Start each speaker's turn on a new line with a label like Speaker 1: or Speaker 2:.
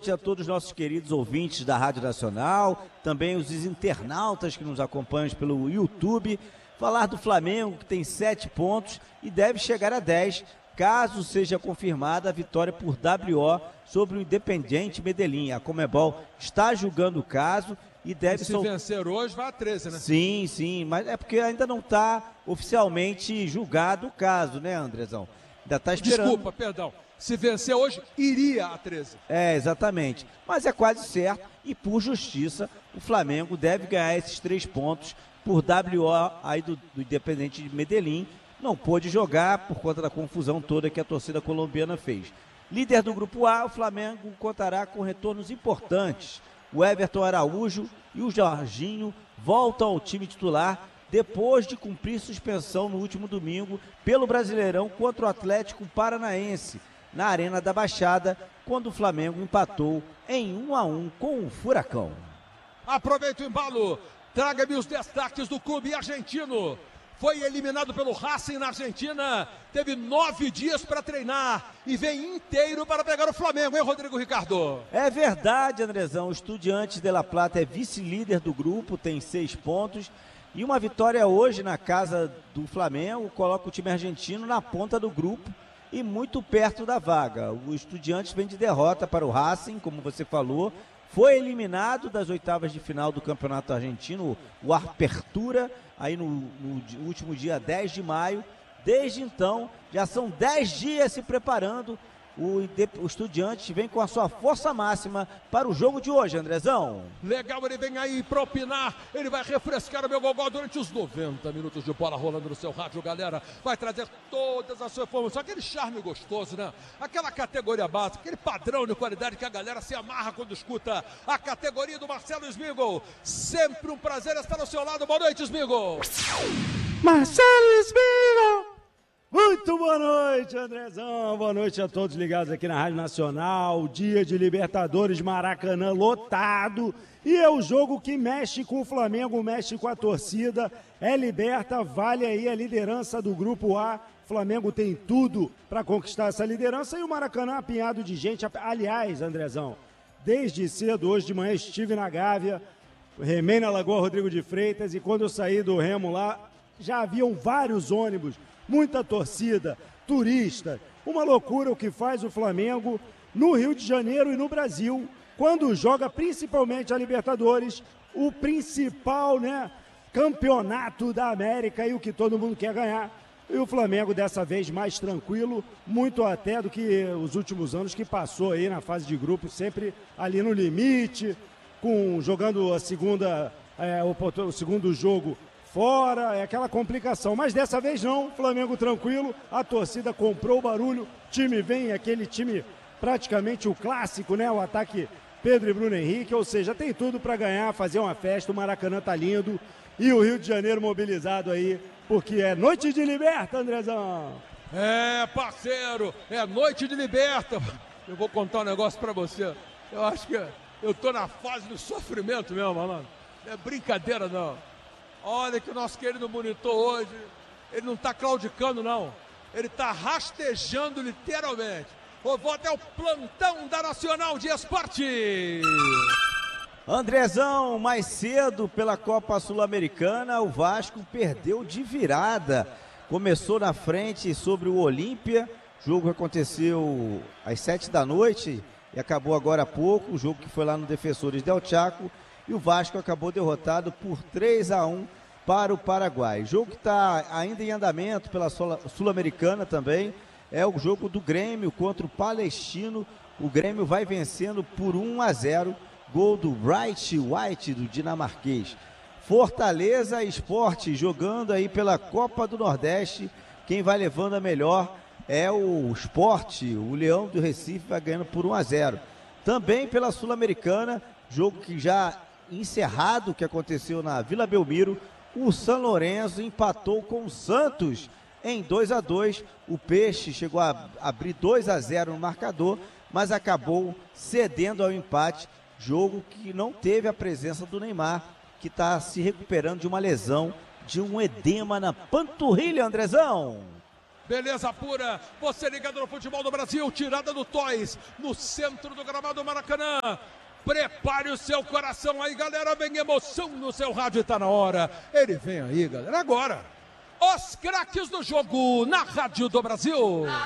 Speaker 1: noite a todos os nossos queridos ouvintes da Rádio Nacional, também os internautas que nos acompanham pelo YouTube. Falar do Flamengo, que tem 7 pontos e deve chegar a 10, caso seja confirmada a vitória por WO sobre o Independiente Medellín. A Conmebol está julgando o caso e deve...
Speaker 2: Se vencer hoje, vai a 13, né?
Speaker 1: Sim, mas é porque ainda não está oficialmente julgado o caso, né, Andrezão? Ainda está esperando.
Speaker 2: Desculpa, perdão. Se vencer hoje, iria a 13.
Speaker 1: É, exatamente. Mas é quase certo e, por justiça, o Flamengo deve ganhar esses 3 pontos por WO aí do Independiente de Medellín. Não pôde jogar por conta da confusão toda que a torcida colombiana fez. Líder do Grupo A, o Flamengo contará com retornos importantes. O Everton Araújo e o Jorginho voltam ao time titular depois de cumprir suspensão no último domingo pelo Brasileirão contra o Atlético Paranaense, na Arena da Baixada, quando o Flamengo empatou em 1-1 com o Furacão.
Speaker 2: Aproveita o embalo, traga-me os destaques do clube argentino. Foi eliminado pelo Racing na Argentina, teve 9 dias para treinar e vem inteiro para pegar o Flamengo, hein, Rodrigo Ricardo?
Speaker 1: É verdade, Andrezão, o Estudiantes de La Plata é vice-líder do grupo, tem 6 pontos e uma vitória hoje na casa do Flamengo coloca o time argentino na ponta do grupo e muito perto da vaga. O Estudiantes vem de derrota para o Racing, como você falou, foi eliminado das oitavas de final do Campeonato Argentino, o Apertura, aí no último dia 10 de maio. Desde então, já são 10 dias se preparando. O Estudiantes vem com a sua força máxima para o jogo de hoje, Andrezão.
Speaker 2: Legal, ele vem aí para opinar, ele vai refrescar o meu gogó durante os 90 minutos de bola rolando no seu rádio, galera. Vai trazer todas as suas informações, aquele charme gostoso, né? Aquela categoria básica, aquele padrão de qualidade que a galera se amarra quando escuta a categoria do Marcelo Smigol. Sempre um prazer estar ao seu lado. Boa noite, Smigol.
Speaker 3: Marcelo Smigol. Muito boa noite, Andrezão. Boa noite a todos ligados aqui na Rádio Nacional. Dia de Libertadores, Maracanã lotado. E é o jogo que mexe com o Flamengo, mexe com a torcida. É liberta, vale aí a liderança do Grupo A. O Flamengo tem tudo para conquistar essa liderança e o Maracanã apinhado de gente. Aliás, Andrezão, desde cedo, hoje de manhã, estive na Gávea, remei na Lagoa Rodrigo de Freitas e quando eu saí do Remo lá, já haviam vários ônibus, muita torcida, turista, uma loucura o que faz o Flamengo no Rio de Janeiro e no Brasil, quando joga principalmente a Libertadores, o principal, né, campeonato da América e o que todo mundo quer ganhar. E o Flamengo dessa vez mais tranquilo, muito até do que os últimos anos que passou aí na fase de grupo, sempre ali no limite, jogando a o segundo jogo fora, é aquela complicação. Mas dessa vez não, Flamengo tranquilo, a torcida comprou o barulho, time vem, aquele time praticamente o clássico, né? O ataque Pedro e Bruno Henrique, ou seja, tem tudo para ganhar, fazer uma festa, o Maracanã tá lindo e o Rio de Janeiro mobilizado aí, porque é noite de liberta, Andrezão.
Speaker 2: É, parceiro, é noite de liberta. Eu vou contar um negócio para você, eu acho que eu tô na fase do sofrimento mesmo, malandro. Não é brincadeira não. Olha que o nosso querido monitor hoje, ele não está claudicando não, ele está rastejando literalmente. Eu vou até o plantão da Nacional de Esporte.
Speaker 1: Andrezão, mais cedo pela Copa Sul-Americana, o Vasco perdeu de virada. Começou na frente sobre o Olímpia, jogo que aconteceu às 7 da noite e acabou agora há pouco, o jogo que foi lá no Defensores del Chaco. E o Vasco acabou derrotado por 3-1 para o Paraguai. Jogo que está ainda em andamento pela Sul-Americana também. É o jogo do Grêmio contra o Palestino. O Grêmio vai vencendo por 1-0. Gol do Bright White, do dinamarquês. Fortaleza Sport jogando aí pela Copa do Nordeste. Quem vai levando a melhor é o Sport. O Leão do Recife vai ganhando por 1-0. Também pela Sul-Americana, jogo que já encerrado, que aconteceu na Vila Belmiro, o São Lourenço empatou com o Santos em 2-2. O Peixe chegou a abrir 2-0 no marcador, mas acabou cedendo ao empate, jogo que não teve a presença do Neymar, que está se recuperando de uma lesão, de um edema na panturrilha, Andrezão.
Speaker 2: Beleza pura, você ligado no futebol do Brasil, tirada do Toys, no centro do gramado Maracanã. Prepare o seu coração aí, galera, vem emoção no seu rádio, tá na hora. Ele vem aí, galera, agora. Os craques do jogo na Rádio do Brasil.